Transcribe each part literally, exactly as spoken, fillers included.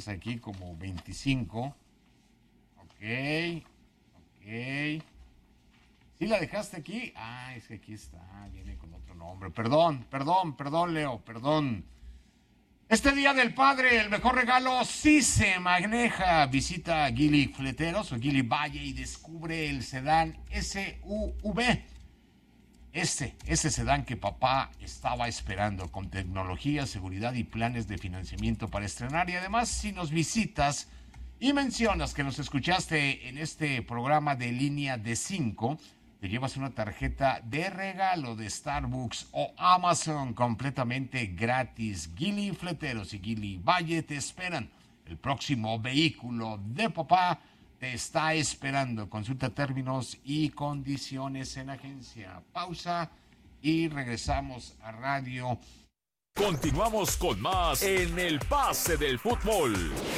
tenemos aquí como veinticinco. Ok, ok. ¿Sí la dejaste aquí? Ah, es que aquí está, viene con otro nombre. Perdón, perdón, perdón, Leo, perdón. Este Día del Padre, el mejor regalo sí se maneja. Visita a Gili Fleteros o Gili Valle y descubre el sedán S U V. Este, ese sedán que papá estaba esperando, con tecnología, seguridad y planes de financiamiento para estrenar. Y además, si nos visitas y mencionas que nos escuchaste en este programa de Línea de cinco, te llevas una tarjeta de regalo de Starbucks o Amazon completamente gratis. Gili Fleteros y Gili Valle te esperan. El próximo vehículo de papá te está esperando. Consulta términos y condiciones en agencia. Pausa y regresamos a radio. Continuamos con más en el Pase del Fútbol.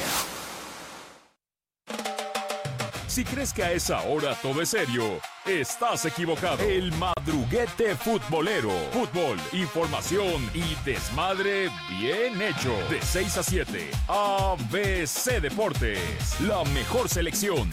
Si crees que a esa hora todo es serio, estás equivocado. El madruguete futbolero. Fútbol, información y desmadre bien hecho. De seis a siete, A B C Deportes. La mejor selección.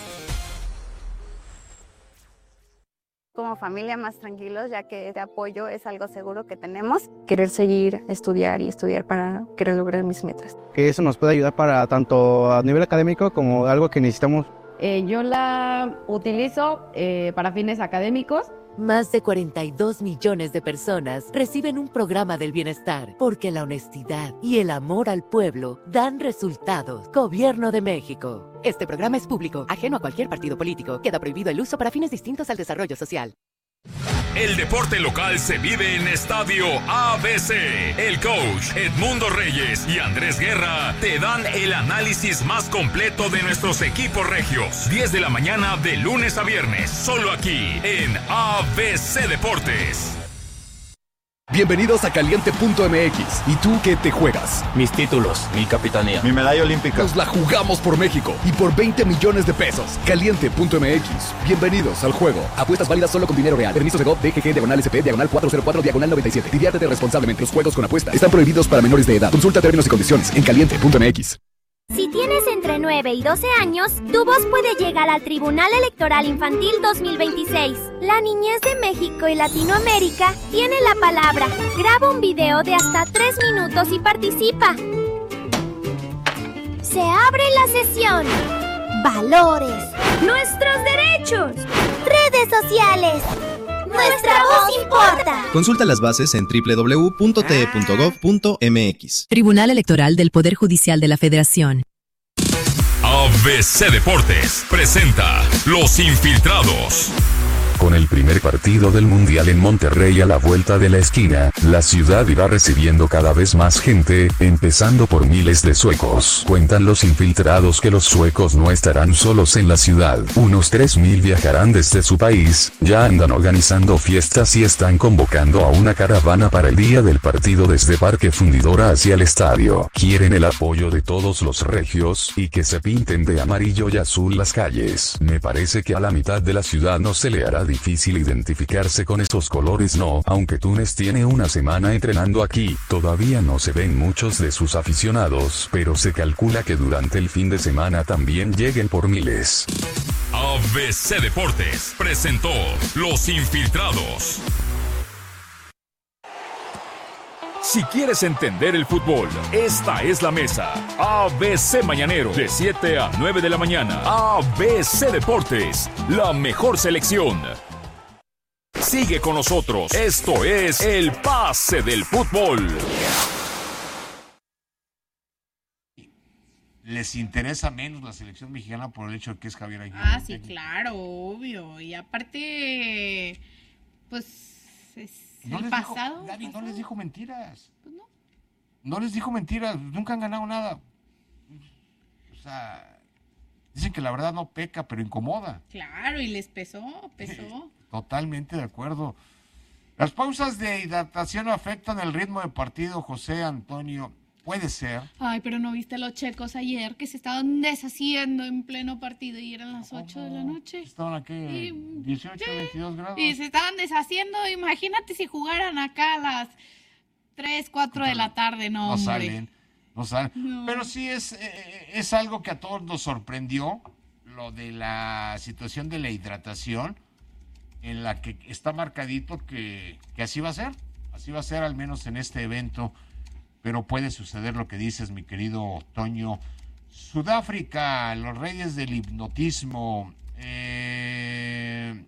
Como familia más tranquilos, ya que este apoyo es algo seguro que tenemos. Querer seguir, estudiar y estudiar para querer lograr mis metas. Que eso nos puede ayudar para tanto a nivel académico como algo que necesitamos. Eh, yo la utilizo eh, para fines académicos. Más de cuarenta y dos millones de personas reciben un programa del bienestar porque la honestidad y el amor al pueblo dan resultados. Gobierno de México. Este programa es público, ajeno a cualquier partido político. Queda prohibido el uso para fines distintos al desarrollo social. El deporte local se vive en Estadio A B C. El coach Edmundo Reyes y Andrés Guerra te dan el análisis más completo de nuestros equipos regios. diez de la mañana de lunes a viernes, solo aquí en A B C Deportes. Bienvenidos a Caliente punto M X. ¿Y tú qué te juegas? Mis títulos, mi capitanía, mi medalla olímpica. Nos la jugamos por México y por veinte millones de pesos. Caliente punto M X. Bienvenidos al juego. Apuestas válidas solo con dinero real. Permiso de G O V, D G G, diagonal S P, diagonal cuatrocientos cuatro, diagonal noventa y siete. Diviértete responsablemente. Los juegos con apuestas están prohibidos para menores de edad. Consulta términos y condiciones en Caliente punto M X. Si tienes entre nueve y doce años, tu voz puede llegar al Tribunal Electoral Infantil dos mil veintiséis. La niñez de México y Latinoamérica tiene la palabra. Graba un video de hasta tres minutos y participa. Se abre la sesión. Valores. Nuestros derechos. Redes sociales. Nuestra voz importa. Consulta las bases en doble u doble u doble u punto t e punto gov punto m x. Tribunal Electoral del Poder Judicial de la Federación. A B C Deportes presenta Los Infiltrados. Con el primer partido del Mundial en Monterrey a la vuelta de la esquina, la ciudad irá recibiendo cada vez más gente, empezando por miles de suecos. Cuentan los infiltrados que los suecos no estarán solos en la ciudad. Unos tres mil viajarán desde su país, ya andan organizando fiestas y están convocando a una caravana para el día del partido desde Parque Fundidora hacia el estadio. Quieren el apoyo de todos los regios, y que se pinten de amarillo y azul las calles. Me parece que a la mitad de la ciudad no se le hará difícil identificarse con esos colores, no, aunque Túnez tiene una semana entrenando aquí, todavía no se ven muchos de sus aficionados, pero se calcula que durante el fin de semana también lleguen por miles. A B C Deportes presentó Los Infiltrados. Si quieres entender el fútbol, esta es la mesa. A B C Mañanero, de siete a nueve de la mañana. A B C Deportes, la mejor selección. Sigue con nosotros. Esto es el Pase del Fútbol. ¿Les interesa menos la selección mexicana por el hecho de que es Javier Aguirre? Ah, sí, claro, obvio. Y aparte, pues, es no el les pasado. Dijo, Gaby, pasado. no les dijo mentiras. Pues no. No les dijo mentiras, nunca han ganado nada. O sea, dicen que la verdad no peca, pero incomoda. Claro, y les pesó, pesó. Totalmente de acuerdo. Las pausas de hidratación afectan el ritmo de partido, José Antonio. Puede ser. Ay, pero ¿no viste los checos ayer que se estaban deshaciendo en pleno partido y eran las ocho de la noche? Estaban aquí y, dieciocho, sí, veintidós grados. Y se estaban deshaciendo, imagínate si jugaran acá a las tres, cuatro de la tarde, no, no hombre. salen. No saben. No. Pero sí es, eh, es algo que a todos nos sorprendió, lo de la situación de la hidratación, en la que está marcadito que, que así va a ser, así va a ser al menos en este evento, pero puede suceder lo que dices, mi querido Toño. Sudáfrica, los reyes del hipnotismo, eh,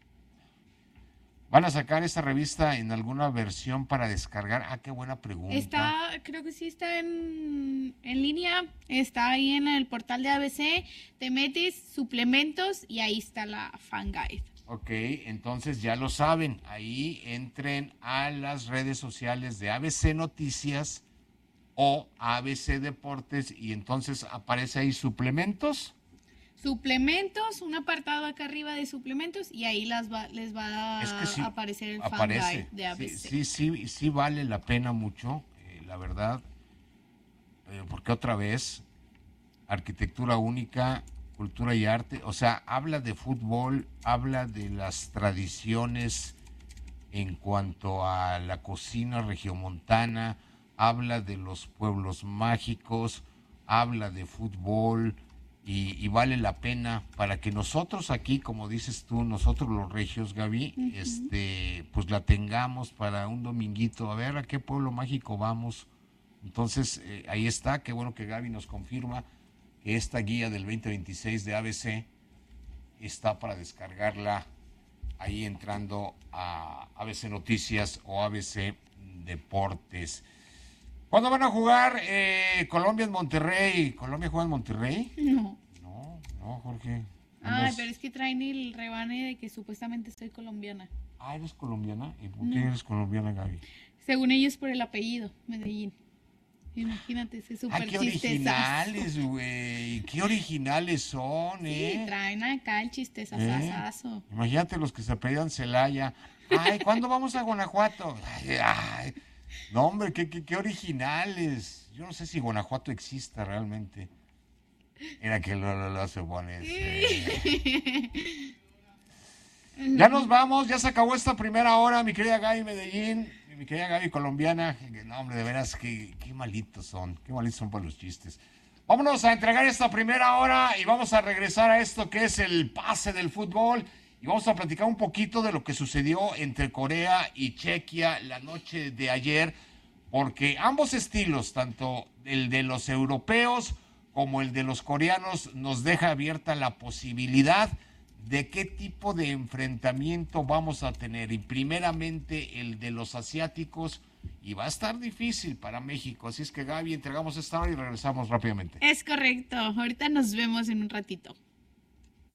¿van a sacar esta revista en alguna versión para descargar? Ah, qué buena pregunta. Está, creo que sí está en, en línea, está ahí en el portal de A B C, te metes, suplementos y ahí está la fan guide. Ok, entonces ya lo saben, ahí entren a las redes sociales de A B C Noticias o A B C Deportes y entonces aparece ahí suplementos. Suplementos, un apartado acá arriba de suplementos y ahí las va, les va a Es que sí, aparecer el aparece. fan guide de A B C. Sí, sí, sí, sí vale la pena mucho, eh, la verdad, eh, porque otra vez, arquitectura única, cultura y arte, o sea, habla de fútbol, habla de las tradiciones en cuanto a la cocina regiomontana, habla de los pueblos mágicos, habla de fútbol y, y vale la pena para que nosotros aquí, como dices tú, nosotros los regios, Gaby, uh-huh. este, pues la tengamos para un dominguito, a ver a qué pueblo mágico vamos. Entonces, eh, ahí está, qué bueno que Gaby nos confirma que esta guía del veinte veintiséis de A B C está para descargarla ahí entrando a A B C Noticias o A B C Deportes. ¿Cuándo van a jugar eh, Colombia en Monterrey? ¿Colombia juega en Monterrey? No. No, no, Jorge. Ay, pero es que traen el rebane de que supuestamente soy colombiana. Ah, ¿eres colombiana? ¿Y por qué no. eres colombiana, Gaby? Según ellos por el apellido, Medellín. Imagínate, ese súper ah, qué originales, güey. Qué originales son, ¿eh? Sí, traen acá el chistezazazo. ¿Eh? Imagínate los que se pedían Celaya. Ay, ¿cuándo vamos a Guanajuato? Ay, ay. No, hombre, qué, qué, qué originales. Yo no sé si Guanajuato exista realmente. Mira que lo, lo, lo se pone. Sí. Ya nos vamos, ya se acabó esta primera hora, mi querida Gaby Medellín. Mi querida Gaby colombiana, no hombre, de veras, qué, qué malitos son, qué malitos son para los chistes. Vámonos a entregar esta primera hora y vamos a regresar a esto que es el pase del fútbol y vamos a platicar un poquito de lo que sucedió entre Corea y Chequia la noche de ayer, porque ambos estilos, tanto el de los europeos como el de los coreanos, nos deja abierta la posibilidad de qué tipo de enfrentamiento vamos a tener, y primeramente el de los asiáticos, y va a estar difícil para México, así es que Gaby, entregamos esta hora y regresamos rápidamente. Es correcto, ahorita nos vemos en un ratito.